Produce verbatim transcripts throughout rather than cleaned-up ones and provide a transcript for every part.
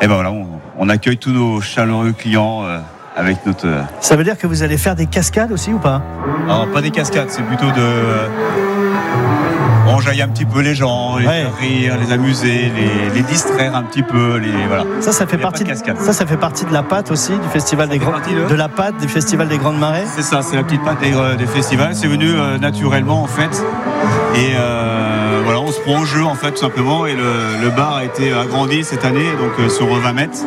Et ben voilà, on, on accueille tous nos chaleureux clients euh, avec notre. Euh... Ça veut dire que vous allez faire des cascades aussi ou pas? Alors pas des cascades, c'est plutôt de. Euh, enjailler un petit peu les gens, les ouais. faire rire, les amuser, les, les distraire un petit peu, les voilà. Ça, ça fait partie. De, ça, ça fait partie de la pâte aussi du festival ça des grandes. De... de la pâte du festival des Grandes Marées. C'est ça, c'est la petite pâte des, euh, des festivals. C'est venu euh, naturellement en fait. Et euh, voilà, on se prend au jeu en fait tout simplement. Et le, le bar a été agrandi cette année, donc euh, sur vingt mètres.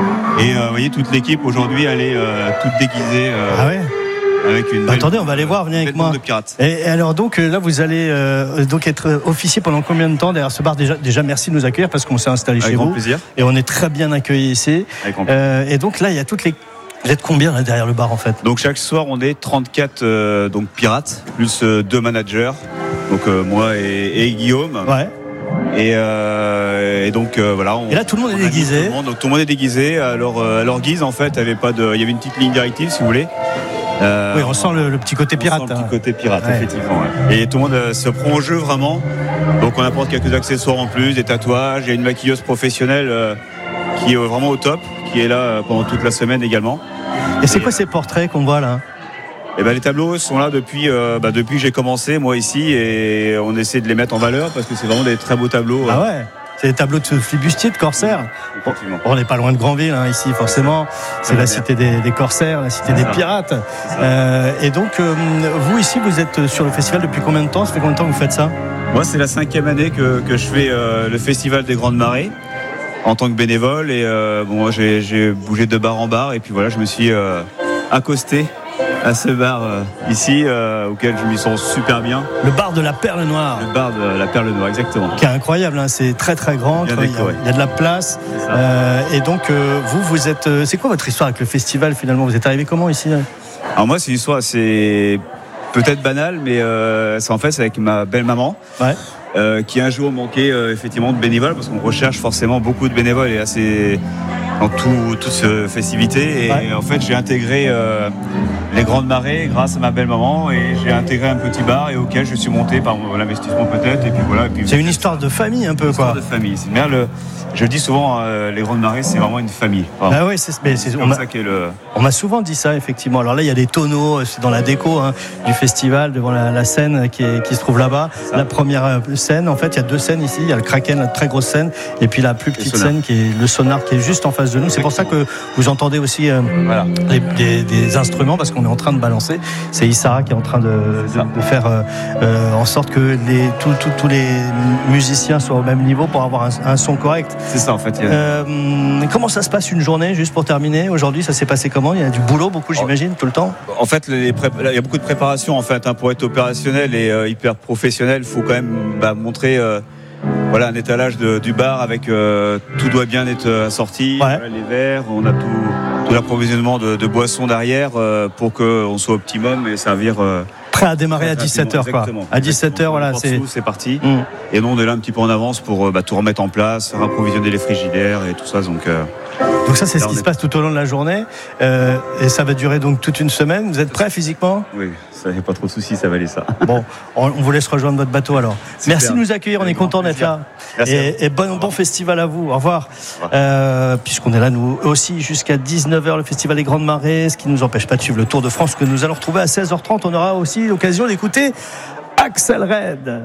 Et euh, vous voyez, toute l'équipe aujourd'hui, elle est euh, toute déguisée. Euh, ah ouais. Avec une bah, attendez, on va aller voir, venez avec moi. De pirates. Et alors donc là, vous allez euh, donc être officier pendant combien de temps derrière ce bar? Déjà, déjà merci de nous accueillir parce qu'on s'est installé avec chez grand vous. Plaisir. Et on est très bien accueillis ici. Euh, et donc là, il y a toutes les. Vous êtes combien là derrière le bar en fait? Donc chaque soir, on est trente-quatre euh, donc pirates plus euh, deux managers. Donc euh, moi et, et Guillaume. Ouais. Et, euh, et donc euh, voilà. On, et là, tout le monde est déguisé. Tout le monde, donc tout le monde est déguisé. Alors à leur guise, en fait, il y avait pas de, il y avait une petite ligne directive, si vous voulez. Euh, oui, on sent le, le petit côté pirate. On sent le petit côté pirate, ouais. Effectivement. Ouais. Et tout le monde euh, se prend au jeu vraiment. Donc on apporte quelques accessoires en plus, des tatouages. Il y a une maquilleuse professionnelle euh, qui est vraiment au top, qui est là euh, pendant toute la semaine également. Et c'est et, quoi ces portraits qu'on voit là? Eh ben, les tableaux sont là depuis, euh, bah, depuis que j'ai commencé, moi ici, et on essaie de les mettre en valeur parce que c'est vraiment des très beaux tableaux. Ah ouais. C'est des tableaux de flibustiers, de corsaires. Bon, on n'est pas loin de Granville, hein, ici, forcément. C'est la cité des, des corsaires, la cité des pirates. Euh, et donc, euh, vous, ici, vous êtes sur le festival depuis combien de temps? Ça fait combien de temps que vous faites ça? Moi, c'est la cinquième année que, que je fais euh, le festival des Grandes Marées en tant que bénévole. Et euh, bon, moi, j'ai, j'ai bougé de bar en bar. Et puis voilà, je me suis euh, accosté à ce bar euh, ici euh, auquel je m'y sens super bien. Le bar de la Perle Noire. Le bar de la Perle Noire, exactement. Qui est incroyable, hein, c'est très très grand. Il y, a, il y a de la place. Euh, et donc euh, vous, vous êtes. Euh, c'est quoi votre histoire avec le festival finalement? Vous êtes arrivé comment ici? Alors moi, c'est une histoire, c'est peut-être banale, mais euh, c'est en fait c'est avec ma belle maman. Ouais. Euh, qui un jour manquait euh, effectivement de bénévoles parce qu'on recherche forcément beaucoup de bénévoles et assez dans tout, toute cette festivité. Et ouais. En fait, j'ai intégré euh, les Grandes Marées grâce à ma belle maman et j'ai intégré un petit bar et auquel je suis monté par l'investissement peut-être. Et puis voilà. Et puis, c'est une histoire de famille un peu une quoi. Histoire de famille. C'est bien le. Je dis souvent, euh, les Grandes Marées, c'est vraiment une famille. Enfin, ah oui, c'est, mais c'est, c'est comme ça qu'est le. On m'a souvent dit ça, effectivement. Alors là, il y a des tonneaux, c'est dans la déco hein, du festival, devant la, la scène qui, est, qui se trouve là-bas. La première scène, en fait, il y a deux scènes ici. Il y a le Kraken, la très grosse scène, et puis la plus petite scène qui est le sonar, qui est juste en face de nous. C'est pour ça que vous entendez aussi euh, voilà. les, des, des instruments, parce qu'on est en train de balancer. C'est Issara qui est en train de, de, de faire euh, euh, en sorte que les, tout, tout, tous les musiciens soient au même niveau pour avoir un, un son correct. C'est ça, en fait. A... Euh, comment ça se passe une journée, juste pour terminer? Aujourd'hui, ça s'est passé comment? Il y a du boulot, beaucoup, j'imagine, tout le temps? En fait, les pré... il y a beaucoup de préparation, en fait, hein, pour être opérationnel et euh, hyper professionnel. Il faut quand même bah, montrer euh, voilà, un étalage de, du bar avec euh, tout doit bien être assorti. Ouais. Voilà, les verres, on a tout, tout l'approvisionnement de, de boissons derrière euh, pour qu'on soit optimum et servir. Euh, Prêt à démarrer à dix-sept heures quoi. À dix-sept heures voilà, c'est sous, c'est parti. Mmh. Et nous on est là un petit peu en avance pour bah, tout remettre en place, rapprovisionner les frigidaires et tout ça donc euh, donc ça c'est ce qui se passe tout au long de la journée euh, et ça va durer donc toute une semaine. Vous êtes prêts physiquement? Oui, ça n'y a pas trop de soucis, ça va aller ça. Bon, on, on vous laisse rejoindre votre bateau alors. Super. Merci de nous accueillir, on est content d'être là. Merci et, et bon, bon festival à vous. Au revoir. Au revoir. Euh, puisqu'on est là nous aussi jusqu'à dix-neuf heures le festival des Grandes Marées, ce qui ne nous empêche pas de suivre le Tour de France que nous allons retrouver à seize heures trente. On aura aussi l'occasion d'écouter Axel Red.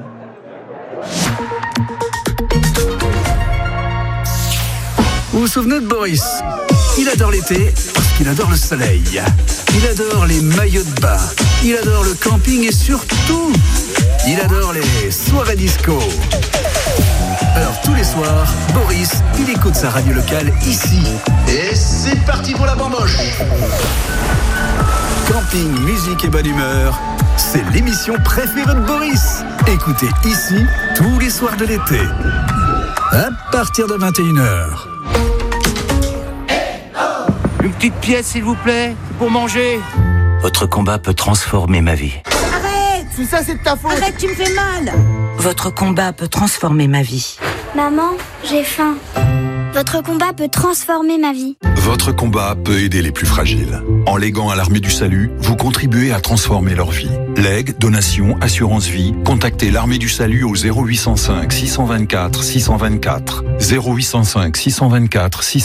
Vous vous souvenez de Boris? Il adore l'été parce qu'il adore le soleil. Il adore les maillots de bain. Il adore le camping et surtout, il adore les soirées disco. Alors tous les soirs, Boris, il écoute sa radio locale ici. Et c'est parti pour la bamboche. Camping, musique et bonne humeur, c'est l'émission préférée de Boris. Écoutez ici tous les soirs de l'été. À partir de vingt et une heures. Une petite pièce, s'il vous plaît, pour manger. Votre combat peut transformer ma vie. Arrête! Tout ça, c'est de ta faute. Arrête, tu me fais mal. Votre combat peut transformer ma vie. Maman, j'ai faim. Votre combat peut transformer ma vie. Votre combat peut aider les plus fragiles. En léguant à l'Armée du Salut, vous contribuez à transformer leur vie. Legs, donations, assurance vie, contactez l'Armée du Salut au zéro huit cent cinq six cent vingt-quatre six cent vingt-quatre. zéro huit cent cinq six cent vingt-quatre six cent vingt-quatre.